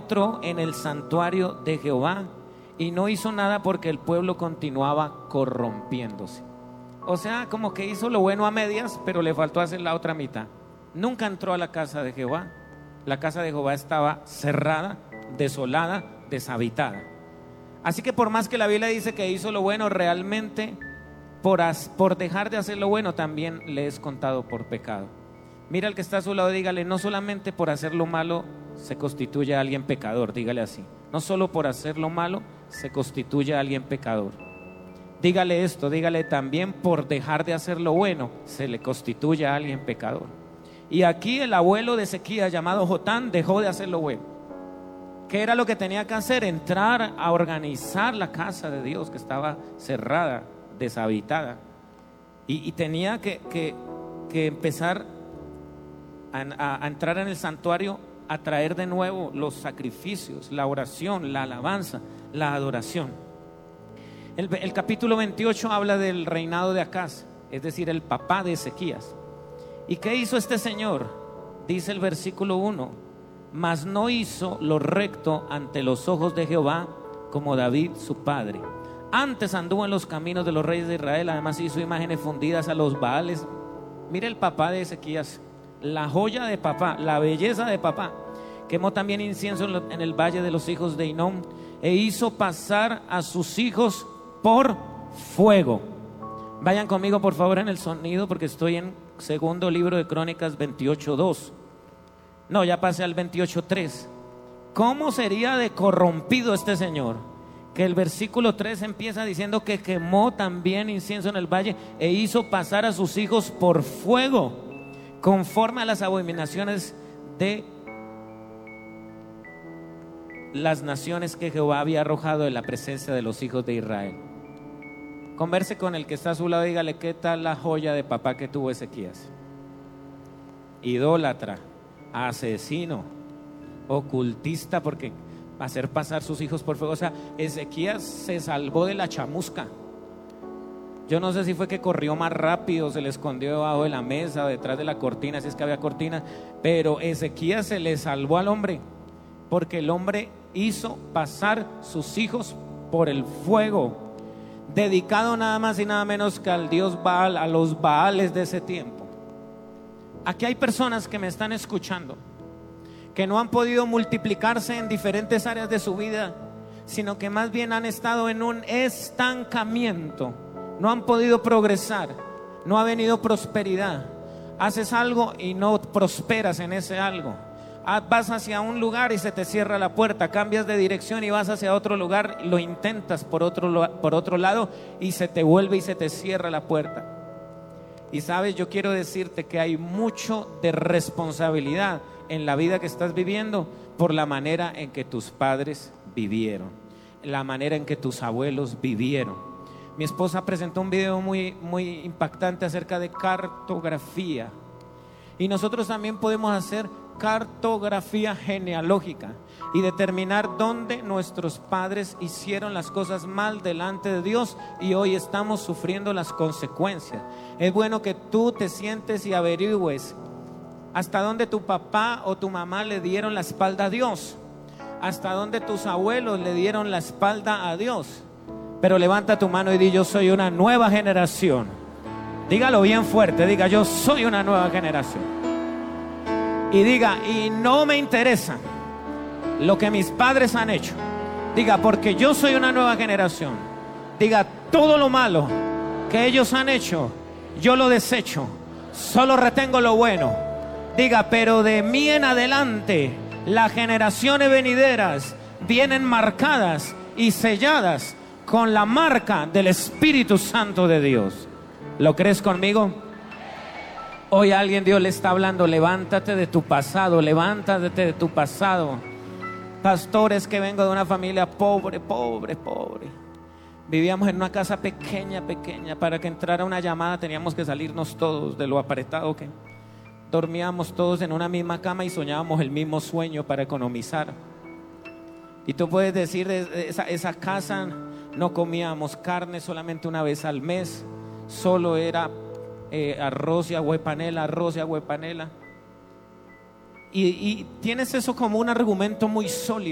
entró en el santuario de Jehová y no hizo nada porque el pueblo continuaba corrompiéndose. O sea, como que hizo lo bueno a medias, pero le faltó hacer la otra mitad. Nunca entró a la casa de Jehová. La casa de Jehová estaba cerrada, desolada, deshabitada. Así que por más que la Biblia dice que hizo lo bueno, realmente por dejar de hacer lo bueno también le es contado por pecado. Mira al que está a su lado, dígale: no solamente por hacer lo malo se constituye a alguien pecador. Dígale así: no solo por hacer lo malo se constituye a alguien pecador. Dígale esto, dígale: también por dejar de hacer lo bueno se le constituye a alguien pecador. Y aquí el abuelo de Ezequías, llamado Jotán, dejó de hacer lo bueno. ¿Qué era lo que tenía que hacer? Entrar a organizar la casa de Dios, que estaba cerrada, deshabitada, y tenía que empezar a entrar en el santuario, a traer de nuevo los sacrificios, la oración, la alabanza, la adoración. El capítulo 28 habla del reinado de Acaz, es decir, el papá de Ezequías. ¿Y qué hizo este señor? Dice el versículo 1: mas no hizo lo recto ante los ojos de Jehová como David su padre. Antes anduvo en los caminos de los reyes de Israel. Además hizo imágenes fundidas a los Baales. Mire el papá de Ezequías, la joya de papá, la belleza de papá. Quemó también incienso en el valle de los hijos de Hinnom, e hizo pasar a sus hijos por fuego. Vayan conmigo por favor en el sonido, porque estoy en segundo libro de Crónicas 28:2. No, ya pasé al 28:3. ¿Cómo sería de corrompido este señor? Que el versículo 3 empieza diciendo que quemó también incienso en el valle e hizo pasar a sus hijos por fuego, conforme a las abominaciones de las naciones que Jehová había arrojado en la presencia de los hijos de Israel. Converse con el que está a su lado, dígale: ¿qué tal la joya de papá que tuvo Ezequías? Idólatra, asesino, ocultista, porque hacer pasar sus hijos por fuego. O sea, Ezequías se salvó de la chamusca. Yo no sé si fue que corrió más rápido, se le escondió debajo de la mesa o detrás de la cortina, si es que había cortina, pero Ezequías se le salvó al hombre, porque el hombre hizo pasar sus hijos por el fuego, dedicado nada más y nada menos que al dios Baal, a los Baales de ese tiempo. Aquí hay personas que me están escuchando que no han podido multiplicarse en diferentes áreas de su vida, sino que más bien han estado en un estancamiento. No han podido progresar, no ha venido prosperidad. Haces algo y no prosperas en ese algo. Vas hacia un lugar y se te cierra la puerta, cambias de dirección y vas hacia otro lugar, lo intentas por otro lado y se te vuelve y se te cierra la puerta. Y sabes, yo quiero decirte que hay mucho de responsabilidad en la vida que estás viviendo por la manera en que tus padres vivieron, la manera en que tus abuelos vivieron. Mi esposa presentó un video muy impactante acerca de cartografía, y nosotros también podemos hacer cartografía genealógica y determinar dónde nuestros padres hicieron las cosas mal delante de Dios y hoy estamos sufriendo las consecuencias. Es bueno que tú te sientes y averigües hasta dónde tu papá o tu mamá le dieron la espalda a Dios, hasta dónde tus abuelos le dieron la espalda a Dios. Pero levanta tu mano y di: yo soy una nueva generación. Dígalo bien fuerte, diga: yo soy una nueva generación. Y diga: y no me interesa lo que mis padres han hecho. Diga: porque yo soy una nueva generación. Diga: todo lo malo que ellos han hecho, yo lo desecho, solo retengo lo bueno. Diga: pero de mí en adelante las generaciones venideras vienen marcadas y selladas con la marca del Espíritu Santo de Dios. ¿Lo crees conmigo? Hoy a alguien Dios le está hablando: levántate de tu pasado, levántate de tu pasado. Pastores, que vengo de una familia pobre. Vivíamos en una casa pequeña. Para que entrara una llamada teníamos que salirnos todos de lo apretado que dormíamos todos en una misma cama y soñábamos el mismo sueño para economizar. Y tú puedes decir: esa casa no comíamos carne solamente una vez al mes, solo era arroz y agua de panela. Y tienes eso como un argumento muy sólido.